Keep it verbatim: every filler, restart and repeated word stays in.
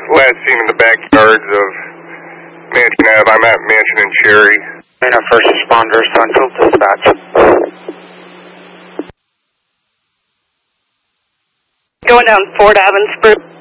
last seen in the backyards of Mansion Ave. I'm at Mansion and Cherry. And our first responders, Central Dispatch. Going down Fort Evans.